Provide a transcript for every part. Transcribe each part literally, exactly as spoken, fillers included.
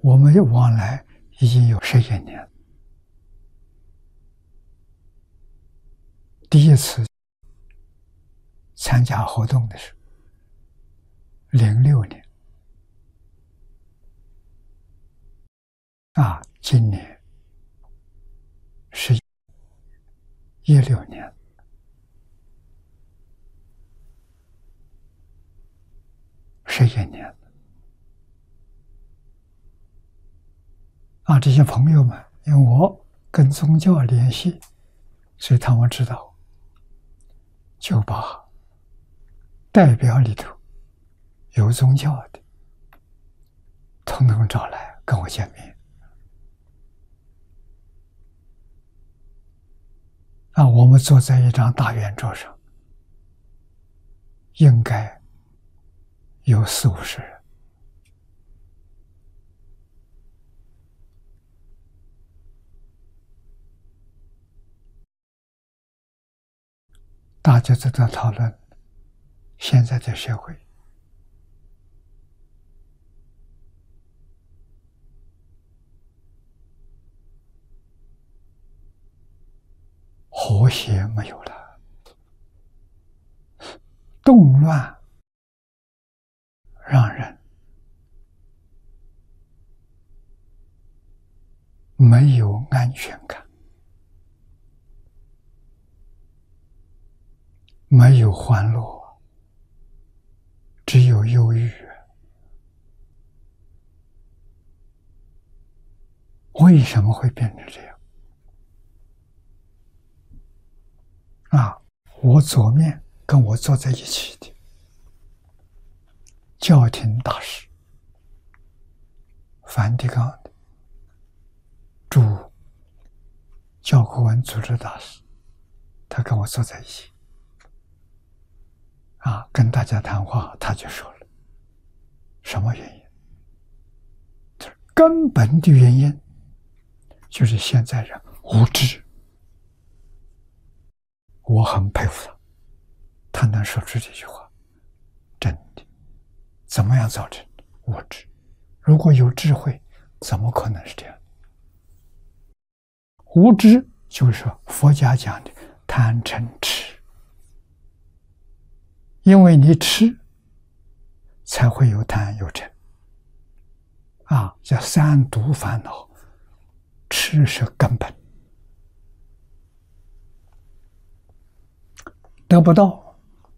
我们往来已经有十一年。第一次参加活动的是零六年，啊，今年是一六年，十一年。啊，这些朋友们，因为我跟宗教联系，所以他们知道，就把代表里头有宗教的，统统找来跟我见面。啊，我们坐在一张大圆桌上，应该有四五十人。大家都在讨论现在的社会和谐没有了，动乱让人没有安全感，没有欢乐，只有忧郁。为什么会变成这样？啊，我左面跟我坐在一起的教廷大使，梵蒂冈的驻教科文组织大使，他跟我坐在一起。啊，跟大家谈话，他就说了，什么原因？就是根本的原因，就是现在人无知。我很佩服他，他能说出这句话，真的。怎么样造成无知？如果有智慧，怎么可能是这样？无知就是说佛家讲的贪嗔痴。因为你吃，才会有贪有嗔，啊，叫三毒烦恼，吃是根本。得不到，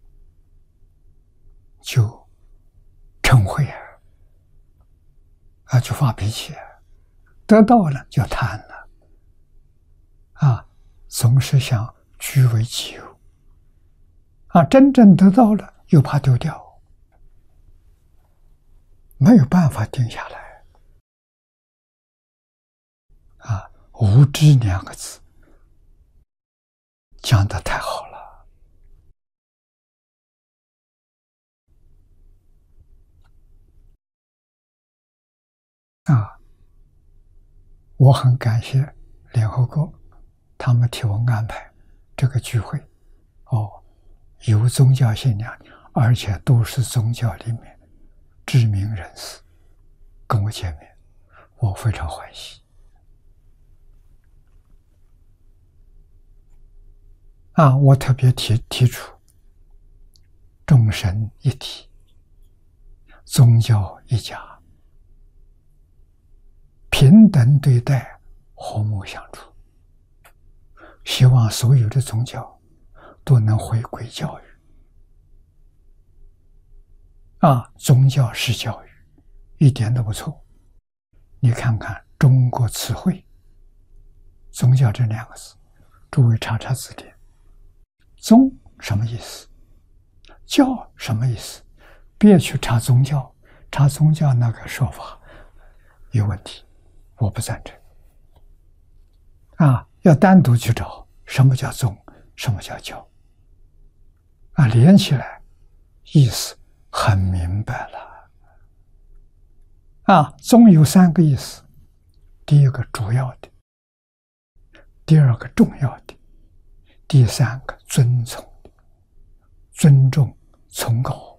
就嗔恚啊，啊，就发脾气啊；得到了就贪了，啊，总是想据为己有。啊，真正得到了又怕丢掉，没有办法定下来。啊，无知两个字讲得太好了。啊，我很感谢联合国，他们替我安排这个聚会。哦。有宗教信仰，而且都是宗教里面知名人士跟我见面，我非常欢喜。啊，我特别提提出众生一体，宗教一家，平等对待，和睦相处。希望所有的宗教都能回归教育。啊，宗教是教育，一点都不错。你看看中国词汇，宗教这两个字，诸位查查字典。宗什么意思？教什么意思？别去查宗教，查宗教那个说法有问题，我不赞成。啊，要单独去找什么叫宗，什么叫教。啊，连起来，意思很明白了。啊，宗有三个意思：第一个主要的，第二个重要的，第三个尊崇的，尊重崇高。